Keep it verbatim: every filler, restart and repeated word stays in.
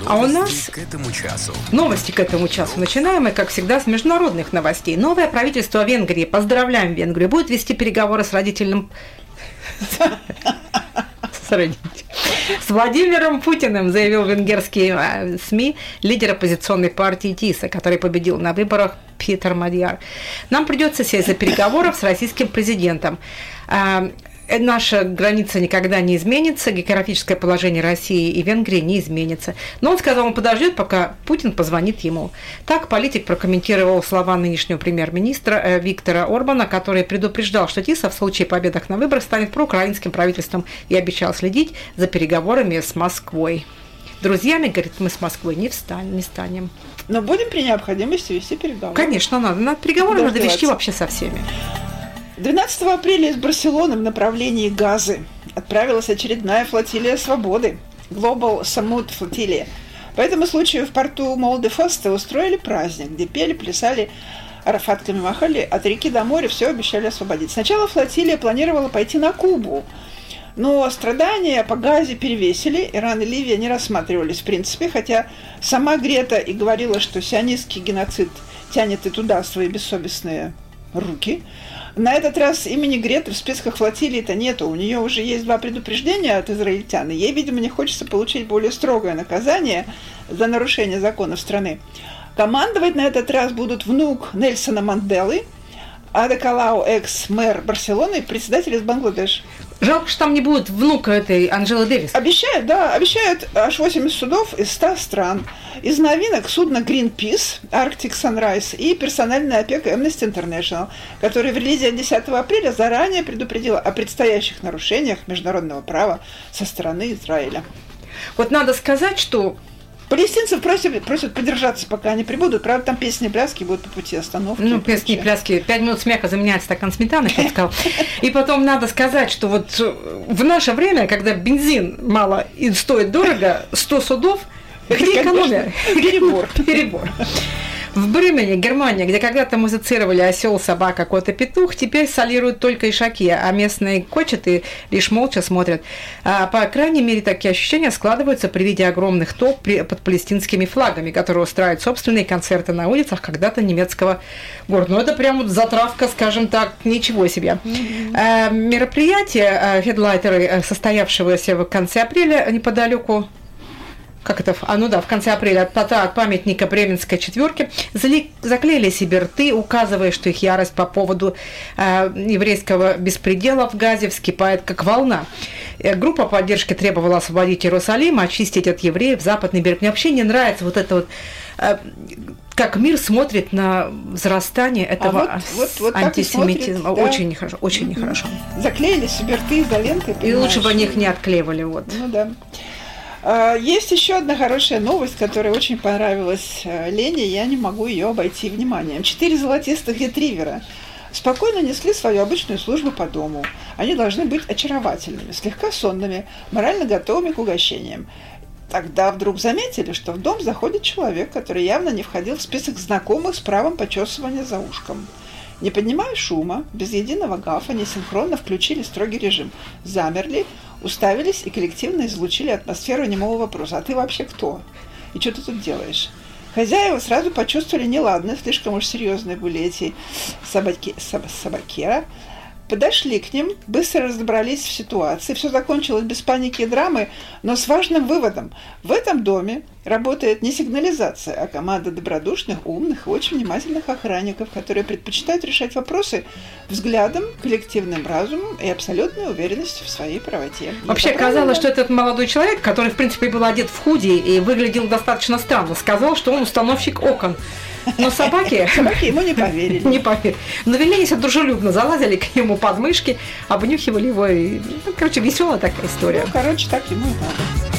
А у нас к этому часу. Новости к этому часу. Начинаем мы, как всегда, с международных новостей. Новое правительство Венгрии, поздравляем Венгрию, будет вести переговоры с родительным... С Владимиром Путиным, заявил венгерский СМИ лидер оппозиционной партии ТИСА, который победил на выборах Питер Мадьяр. Нам придется сесть за переговоров с российским президентом. Наша граница никогда не изменится, географическое положение России и Венгрии не изменится. Но он сказал, он подождет, пока Путин позвонит ему. Так политик прокомментировал слова нынешнего премьер-министра Виктора Орбана, который предупреждал, что ТИСА в случае победы на выборах станет проукраинским правительством и обещал следить за переговорами с Москвой. Друзьями, говорит, мы с Москвой не, встанем, не станем. Но будем при необходимости вести переговоры. Конечно, надо. На переговоры надо вести вообще со всеми. двенадцатого апреля из Барселоны в направлении Газы отправилась очередная флотилия свободы – Global Samut флотилия. По этому случаю в порту Молде-Фосте устроили праздник, где пели, плясали, арафатками махали, от реки до моря все обещали освободить. Сначала флотилия планировала пойти на Кубу, но страдания по Газе перевесили, Иран и Ливия не рассматривались в принципе, хотя сама Грета и говорила, что сионистский геноцид тянет и туда свои бессовестные руки. На этот раз имени Греты в списках флотилии-то нету. У нее уже есть два предупреждения от израильтян. Ей, видимо, не хочется получить более строгое наказание за нарушение законов страны. Командовать на этот раз будут внук Нельсона Манделы, Ада Калау, экс-мэр Барселоны, и председатель из Бангладеш. Жалко, что там не будет внука этой Анджелы Дэвис. Обещают, да, обещают аж восемьдесят судов из ста стран. Из новинок судно Greenpeace, Arctic Sunrise и персональная опека Amnesty International, которая в релизе от десятого апреля заранее предупредила о предстоящих нарушениях международного права со стороны Израиля. Вот надо сказать, что палестинцев просят, просят подержаться, пока они прибудут. Правда, там песни и пляски будут по пути остановки. Ну, песни и пляски. Пять минут смеха заменяет стакан сметаны, как сказал. И потом надо сказать, что вот в наше время, когда бензин мало и стоит дорого, сто судов, где экономия? Перебор. Перебор. В Брюмене, Германия, где когда-то музицировали осел, собака, кот и петух, теперь солируют только ишаки, а местные кочет и лишь молча смотрят. А, по крайней мере, такие ощущения складываются при виде огромных толп под палестинскими флагами, которые устраивают собственные концерты на улицах когда-то немецкого города. Ну, это прям вот затравка, скажем так, ничего себе. Mm-hmm. А, мероприятие, хедлайтеры, состоявшегося в конце апреля неподалеку, как это, а ну да, в конце апреля от, от памятника Бременской четверки заклеили себе рты, указывая, что их ярость по поводу э, еврейского беспредела в Газе вскипает как волна. Э, группа поддержки требовала освободить Иерусалим, очистить от евреев западный берег. Мне вообще не нравится вот это вот, э, как мир смотрит на взрастание этого а вот, вот, вот антисемитизма. Смотрит, да. Очень нехорошо, очень mm-hmm. нехорошо. Заклеили себе рты изолентой. И лучше бы них не отклеивали. Вот. Ну да. Есть еще одна хорошая новость, которая очень понравилась Лене, я не могу ее обойти вниманием. Четыре золотистых ретривера спокойно несли свою обычную службу по дому. Они должны быть очаровательными, слегка сонными, морально готовыми к угощениям. Тогда вдруг заметили, что в дом заходит человек, который явно не входил в список знакомых с правом почесывания за ушком. Не поднимая шума, без единого гафа, они синхронно включили строгий режим, замерли, уставились и коллективно излучили атмосферу немого вопроса. А ты вообще кто? И что ты тут делаешь? Хозяева сразу почувствовали неладное, слишком уж серьезные были эти собаки, соб, собакера. Подошли к ним, быстро разобрались в ситуации. Все закончилось без паники и драмы, но с важным выводом. В этом доме работает не сигнализация, а команда добродушных, умных и очень внимательных охранников, которые предпочитают решать вопросы взглядом, коллективным разумом и абсолютной уверенностью в своей правоте. Вообще казалось, что этот молодой человек, который, в принципе, был одет в худи и выглядел достаточно странно, сказал, что он установщик окон. Но собаки... Собаки ему не поверили. Не поверили. Но вели себя дружелюбно, залазили к нему под мышки, обнюхивали его. И, ну, короче, веселая такая история. Ну, короче, так ему и надо.